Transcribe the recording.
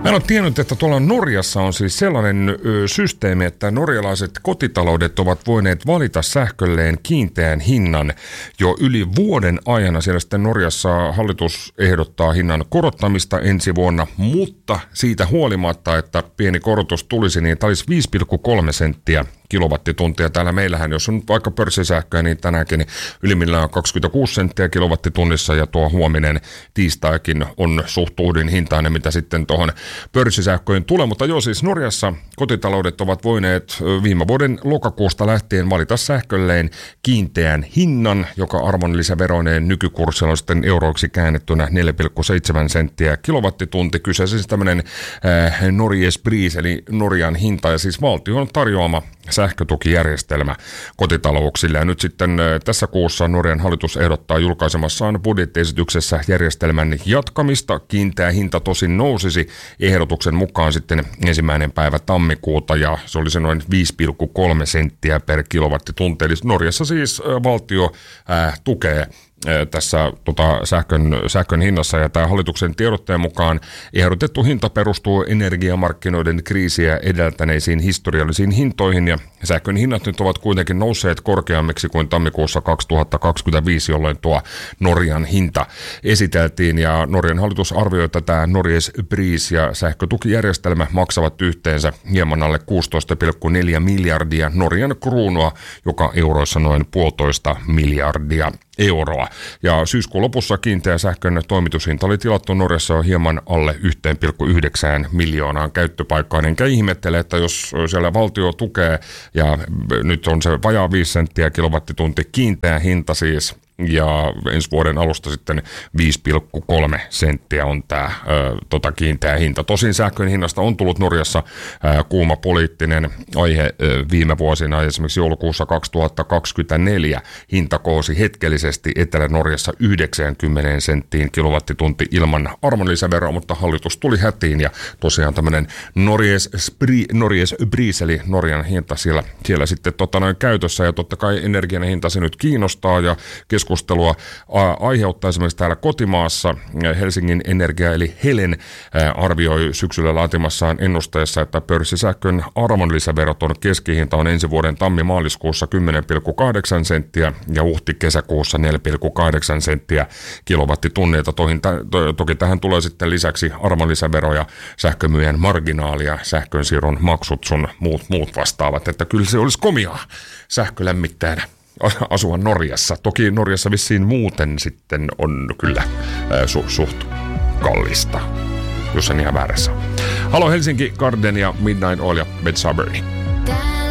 Mä en ole tiennyt, että tuolla Norjassa on siis sellainen systeemi, että norjalaiset kotitaloudet ovat voineet valita sähkölleen kiinteän hinnan jo yli vuoden ajan. Siellä sitten Norjassa hallitus ehdottaa hinnan korottamista ensi vuonna, mutta siitä huolimatta, että pieni korotus tulisi, niin tämä olisi 5,3 senttiä kilowattituntia. Täällä meillähän, jos on vaikka pörssisähköä, niin tänäänkin niin ylimmillään on 26 senttiä kilowattitunnissa ja tuo huominen tiistaikin on suht uudin hintainen, mitä sitten tuohon pörssisähköön tulee. Mutta joo, siis Norjassa kotitaloudet ovat voineet viime vuoden lokakuusta lähtien valita sähkölleen kiinteän hinnan, joka arvonlisäveroineen nykykurssilla on sitten euroiksi käännettynä 4,7 senttiä kilowattitunti. Kyseessä siis tämmöinen Norges pris, eli Norjan hinta, ja siis valtion tarjoama sähkötukijärjestelmä kotitalouksille. Ja nyt sitten tässä kuussa Norjan hallitus ehdottaa julkaisemassaan budjettiesityksessä järjestelmän jatkamista. Kiinteä hinta tosin nousisi ehdotuksen mukaan sitten 1. päivä tammikuuta, ja se olisi noin 5,3 senttiä per kilowattitunti. Eli Norjassa siis valtio tukee tässä sähkön hinnassa, ja tämä hallituksen tiedotteen mukaan ehdotettu hinta perustuu energiamarkkinoiden kriisiä edeltäneisiin historiallisiin hintoihin, ja sähkön hinnat nyt ovat kuitenkin nousseet korkeammiksi kuin tammikuussa 2025, jolloin tuo Norjan hinta esiteltiin, ja Norjan hallitus arvioi, että tämä Norges pris ja sähkötukijärjestelmä maksavat yhteensä hieman alle 16,4 miljardia Norjan kruunua, joka euroissa noin 1,5 miljardia euroa. Ja syyskuun lopussa kiinteä sähkön toimitushinta oli tilattu Norjassa hieman alle 1,9 miljoonaan käyttöpaikkaan. Enkä ihmettele, että jos siellä valtio tukee, ja nyt on se vajaa 5 senttiä kilowattitunti kiinteä hinta siis, ja ensi vuoden alusta sitten 5,3 senttiä on tämä kiinteä hinta. Tosin sähkön hinnasta on tullut Norjassa kuuma poliittinen aihe viime vuosina. Esimerkiksi joulukuussa 2024 hinta koosi hetkellisesti Etelä-Norjassa 90 senttiin kilowattitunti ilman arvonlisäveroa, mutta hallitus tuli hätiin, ja tosiaan tämmöinen Norges pris, eli Norjan hinta siellä sitten käytössä, ja totta kai energian hinta se nyt kiinnostaa, ja keskustelua aiheuttaa esimerkiksi täällä kotimaassa. Helsingin Energia eli Helen arvioi syksyllä laatimassaan ennusteessa, että pörssisähkön arvonlisäveroton keskihinta on ensi vuoden tammi-maaliskuussa 10,8 senttiä ja huhti-kesäkuussa 4,8 senttiä kilowattitunnilta. Toki tähän tulee sitten lisäksi arvonlisävero ja sähkömyyjän marginaali ja sähkönsiirron maksut sun muut vastaavat, että kyllä se olisi komiaa sähkölämmittäjänä asua Norjassa. Toki Norjassa vissiin muuten sitten on kyllä suht kallista, jos en ihan väärässä. Halo Helsinki, Garden ja Midnight Oil ja Bed Suburban.